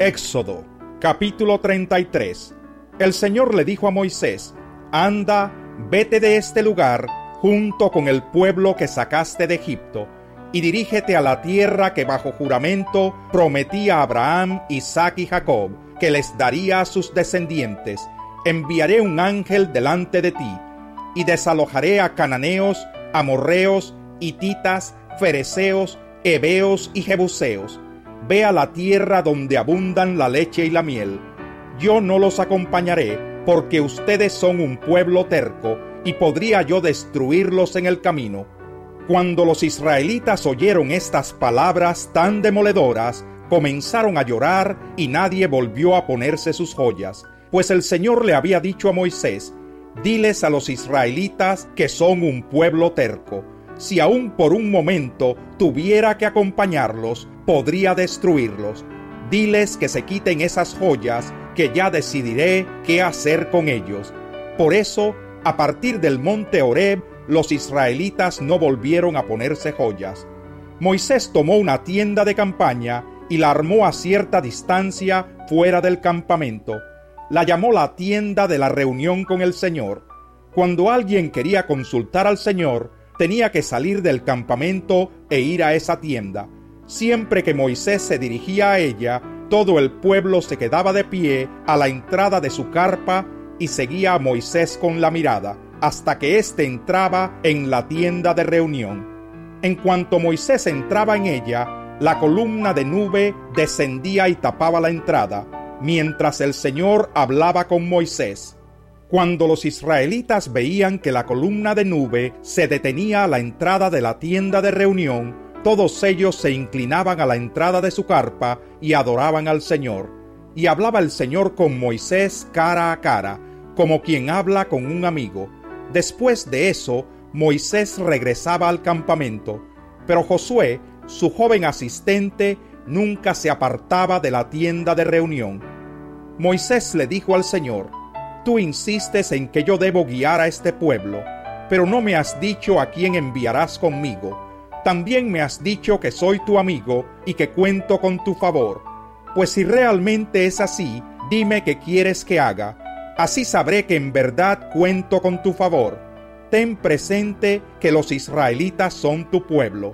Éxodo, capítulo 33. El Señor le dijo a Moisés: Anda, vete de este lugar junto con el pueblo que sacaste de Egipto, y dirígete a la tierra que bajo juramento prometí a Abraham, Isaac y Jacob, que les daría a sus descendientes. Enviaré un ángel delante de ti, y desalojaré a cananeos, amorreos, hititas, fereceos, heveos y jebuseos. Ve a la tierra donde abundan la leche y la miel. Yo no los acompañaré, porque ustedes son un pueblo terco, y podría yo destruirlos en el camino. Cuando los israelitas oyeron estas palabras tan demoledoras, comenzaron a llorar, y nadie volvió a ponerse sus joyas, pues el Señor le había dicho a Moisés: diles a los israelitas que son un pueblo terco. Si aún por un momento tuviera que acompañarlos, podría destruirlos. Diles que se quiten esas joyas, que ya decidiré qué hacer con ellos. Por eso, a partir del monte Horeb, los israelitas no volvieron a ponerse joyas. Moisés tomó una tienda de campaña y la armó a cierta distancia fuera del campamento. La llamó la tienda de la reunión con el Señor. Cuando alguien quería consultar al Señor, tenía que salir del campamento e ir a esa tienda. Siempre que Moisés se dirigía a ella, todo el pueblo se quedaba de pie a la entrada de su carpa y seguía a Moisés con la mirada, hasta que éste entraba en la tienda de reunión. En cuanto Moisés entraba en ella, la columna de nube descendía y tapaba la entrada, mientras el Señor hablaba con Moisés. Cuando los israelitas veían que la columna de nube se detenía a la entrada de la tienda de reunión, todos ellos se inclinaban a la entrada de su carpa y adoraban al Señor. Y hablaba el Señor con Moisés cara a cara, como quien habla con un amigo. Después de eso, Moisés regresaba al campamento, pero Josué, su joven asistente, nunca se apartaba de la tienda de reunión. Moisés le dijo al Señor: Tú insistes en que yo debo guiar a este pueblo, pero no me has dicho a quién enviarás conmigo. También me has dicho que soy tu amigo y que cuento con tu favor. Pues si realmente es así, dime qué quieres que haga. Así sabré que en verdad cuento con tu favor. Ten presente que los israelitas son tu pueblo.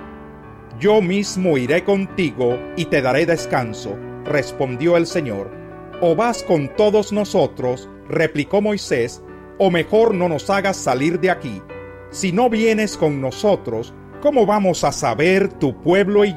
Yo mismo iré contigo y te daré descanso, respondió el Señor. O vas con todos nosotros, replicó Moisés, o mejor no nos hagas salir de aquí. Si no vienes con nosotros, ¿cómo vamos a saber tu pueblo y